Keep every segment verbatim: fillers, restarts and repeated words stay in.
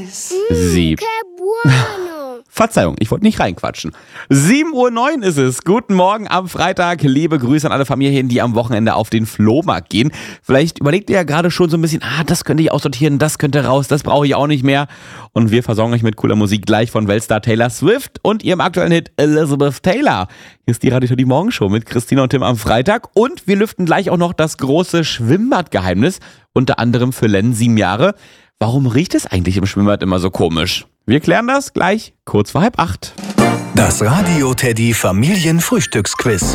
Sie. Verzeihung, ich wollte nicht reinquatschen. sieben Uhr neun ist es. Guten Morgen am Freitag. Liebe Grüße an alle Familien, die am Wochenende auf den Flohmarkt gehen. Vielleicht überlegt ihr ja gerade schon so ein bisschen, ah, das könnte ich aussortieren, das könnte raus, das brauche ich auch nicht mehr. Und wir versorgen euch mit cooler Musik gleich von Weltstar Taylor Swift und ihrem aktuellen Hit Elizabeth Taylor. Hier ist die Radio die Morgenshow mit Christina und Tim am Freitag. Und wir lüften gleich auch noch das große Schwimmbadgeheimnis, unter anderem für Len, sieben Jahre. Warum riecht es eigentlich im Schwimmbad immer so komisch? Wir klären das gleich kurz vor halb acht. Das Radio Teddy Familienfrühstücksquiz.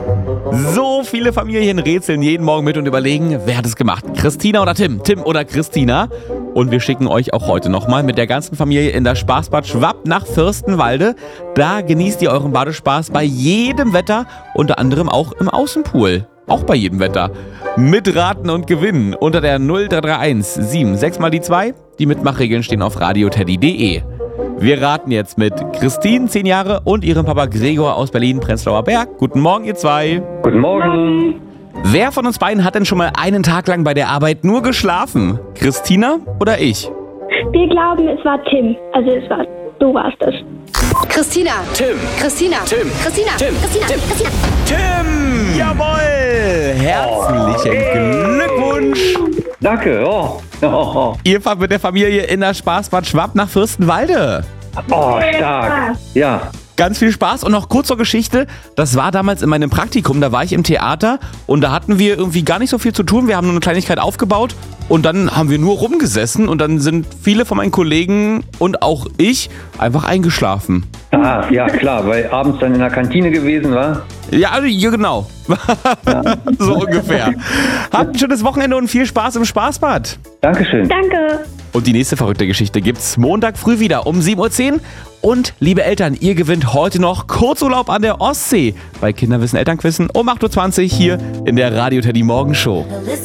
So viele Familien rätseln jeden Morgen mit und überlegen, wer hat es gemacht? Christina oder Tim? Tim oder Christina? Und wir schicken euch auch heute nochmal mit der ganzen Familie in das Spaßbad Schwapp nach Fürstenwalde. Da genießt ihr euren Badespaß bei jedem Wetter, unter anderem auch im Außenpool. Auch bei jedem Wetter. Mitraten und gewinnen unter der null drei drei eins sieben sechs mal die zwei. Die Mitmachregeln stehen auf radioteddy punkt de. Wir raten jetzt mit Christine, zehn Jahre, und ihrem Papa Gregor aus Berlin-Prenzlauer Berg. Guten Morgen, ihr zwei. Guten Morgen. Wer von uns beiden hat denn schon mal einen Tag lang bei der Arbeit nur geschlafen? Christina oder ich? Wir glauben, es war Tim. Also es war, du warst es. Christina. Tim. Christina. Tim. Christina. Tim. Christina. Tim. Christina. Tim! Jawohl! Herzlichen Glückwunsch! Danke. Oh. Oh, oh. Ihr fahrt mit der Familie in das Spaßbad Schwapp nach Fürstenwalde. Oh, stark. Ja. Ganz viel Spaß und noch kurz zur Geschichte. Das war damals in meinem Praktikum, da war ich im Theater und da hatten wir irgendwie gar nicht so viel zu tun. Wir haben nur eine Kleinigkeit aufgebaut und dann haben wir nur rumgesessen und dann sind viele von meinen Kollegen und auch ich einfach eingeschlafen. Ah, ja klar, weil abends dann in der Kantine gewesen war. Ja, ja genau. Ja. So ungefähr. Habt ein schönes Wochenende und viel Spaß im Spaßbad. Dankeschön. Danke. Und die nächste verrückte Geschichte gibt's Montag früh wieder um sieben Uhr zehn. Und liebe Eltern, ihr gewinnt heute noch Kurzurlaub an der Ostsee bei Kinderwissen Elternquissen um acht Uhr zwanzig hier in der Radio Teddy Morgenshow.